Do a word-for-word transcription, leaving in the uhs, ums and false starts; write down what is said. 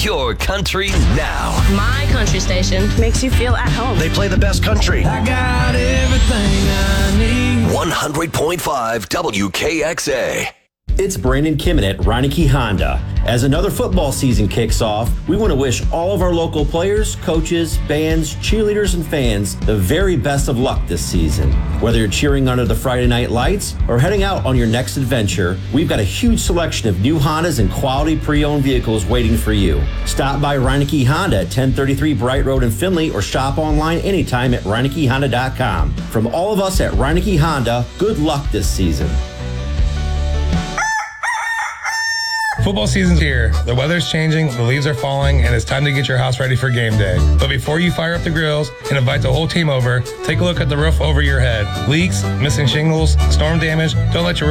your country now. My country station makes you feel at home. They play the best country. I got everything I need. one hundred point five W K X A. It's Brandon Kimmon at Reineke Honda. As another football season kicks off, we want to wish all of our local players, coaches, bands, cheerleaders, and fans the very best of luck this season. Whether you're cheering under the Friday night lights or heading out on your next adventure, we've got a huge selection of new Hondas and quality pre-owned vehicles waiting for you. Stop by Reineke Honda at ten thirty-three Bright Road in Findlay or shop online anytime at Reineke Honda dot com. From all of us at Reineke Honda, good luck this season. Football season's here. The weather's changing, the leaves are falling, and it's time to get your house ready for game day. But before you fire up the grills and invite the whole team over, take a look at the roof over your head. Leaks, missing shingles, storm damage, don't let your